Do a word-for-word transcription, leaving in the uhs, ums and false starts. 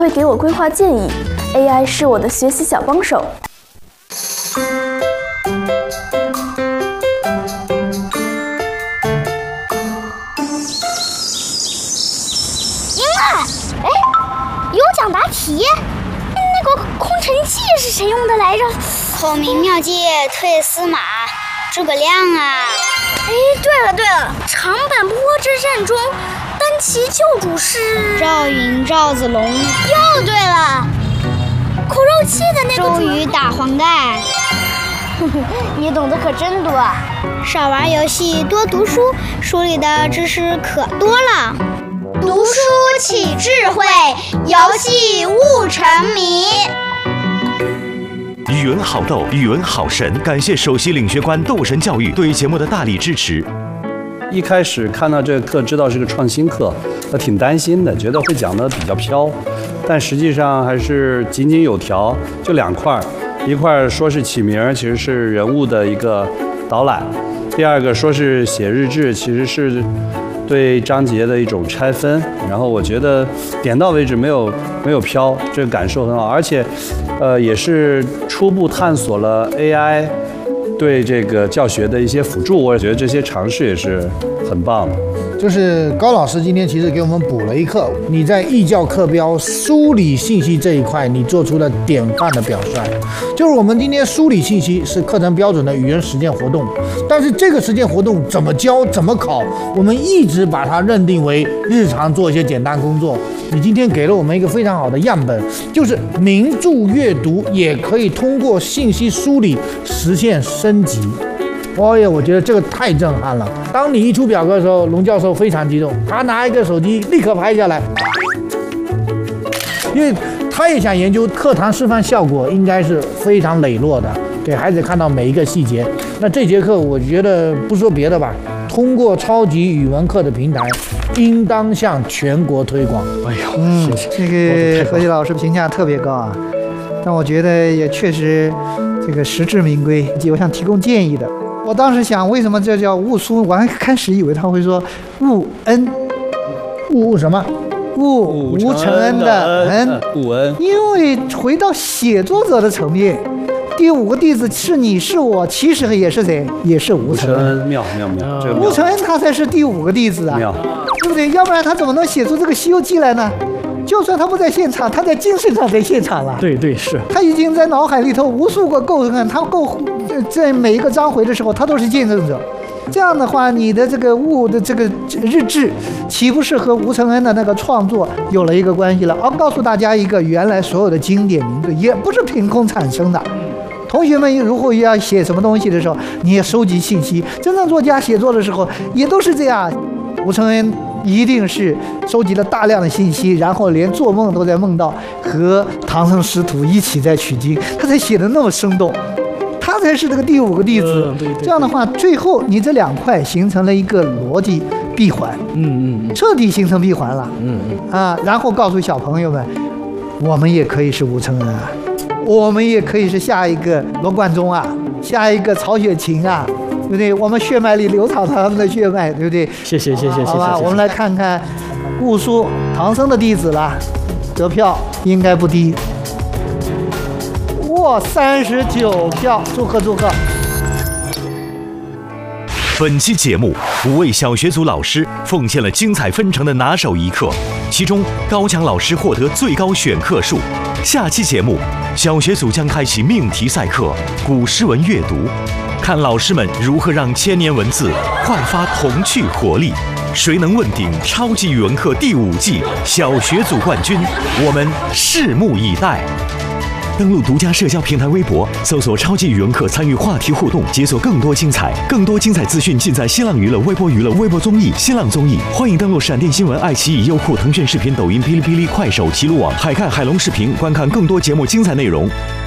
会给我规划建议 ，A I 是我的学习小帮手。 赢了！哎，有奖答题。那个空城计是谁用的来着？ 孔明妙计退司马，诸葛亮啊！ 哎，对了对了，长坂坡之战中，单骑救主是赵云、赵子龙。 又对了，苦肉计的那个周瑜打黄盖。 你懂得可真多啊！ 少玩游戏，多读书，书里的知识可多了。 读书起智慧，游戏悟沉迷。 语文好逗，语文好神！感谢首席领学官斗神教育对节目的大力支持。 一开始看到这个课，知道是个创新课，我挺担心的，觉得会讲得比较飘，但实际上还是井井有条，就两块，一块说是起名，其实是人物的一个导览；第二个说是写日志，其实是对章节的一种拆分。然后我觉得点到为止，没有没有飘，这个感受很好，而且，呃，也是初步探索了 A I 对这个教学的一些辅助，我觉得这些尝试也是很棒的。 就是高老师今天其实给我们补了一课，你在易教课标梳理信息这一块，你做出了典范的表率。就是我们今天梳理信息是课程标准的语言实践活动，但是这个实践活动怎么教、怎么考，我们一直把它认定为日常做一些简单工作。你今天给了我们一个非常好的样本，就是名著阅读也可以通过信息梳理实现升级。哦耶！我觉得这个太震撼了。当你一出表格的时候，龙教授非常激动，他拿一个手机立刻拍下来，因为他也想研究课堂示范效果，应该是非常磊落的，给孩子看到每一个细节。那这节课我觉得不说别的吧，通过超级语文课的平台，应当向全国推广。 哎呦， 嗯， 谢谢。 这个何炅老师评价特别高啊，但我觉得也确实这个实至名归，我想提供建议的。我当时想，为什么这叫悟书？我还开始以为他会说悟恩， 悟什么？ 悟吴承恩的恩， 悟恩。 因为回到写作者的层面，第五个弟子是你是我，其实也是谁？也是吴承恩。 妙妙妙，这个吴承恩他才是第五个弟子啊， 妙， 对不对？要不然他怎么能写出这个《西游记》来呢？就算他不在现场，他在精神上在现场了。 对对是， 他已经在脑海里头无数个构成，他构在每一个章回的时候，他都是见证者。这样的话，你的这个悟的这个日志，岂不是和吴承恩的那个创作有了一个关系了？而告诉大家一个，原来所有的经典名著也不是凭空产生的。同学们如果要写什么东西的时候，你也收集信息。真正作家写作的时候，也都是这样。吴承恩一定是收集了大量的信息，然后连做梦都在梦到和唐僧师徒一起在取经，他才写得那么生动。他才是这个第五个弟子。 嗯、对对对， 这样的话，最后你这两块形成了一个逻辑闭环， 嗯嗯， 彻底形成闭环了。 嗯嗯啊，然后告诉小朋友们，我们也可以是吴承恩啊，我们也可以是下一个罗贯中啊，下一个曹雪芹啊。对不对？我们血脉里流淌他们的血脉，对不对？ 谢谢谢谢谢谢。 好吧，我们来看看悟书唐僧的弟子了，得票应该不低。哇，三十九票，祝贺祝贺！ 本期节目，五位小学组老师奉献了精彩纷呈的拿手一课，其中高强老师获得最高选课数。下期节目，小学组将开启命题赛课古诗文阅读。看老师们如何让千年文字焕发童趣活力，谁能问鼎超级语文课第五季小学组冠军？我们拭目以待。登录独家社交平台微博，搜索超级语文课，参与话题互动，解锁更多精彩。更多精彩资讯尽在新浪娱乐、微博娱乐、微博综艺、新浪综艺。欢迎登录闪电新闻、爱奇艺、优酷、腾讯视频、抖音、哔哩哔哩、快手、齐鲁网、海看海龙视频，观看更多节目精彩内容。